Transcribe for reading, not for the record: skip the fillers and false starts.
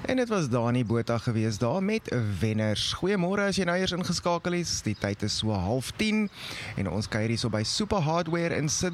En dit was Dani Botha gewees daar met wenners. Goeiemôre as jy nou eers ingeskakel is. Die tyd is so 9:30 en ons kuier hier so by Super Hardware in Sydney.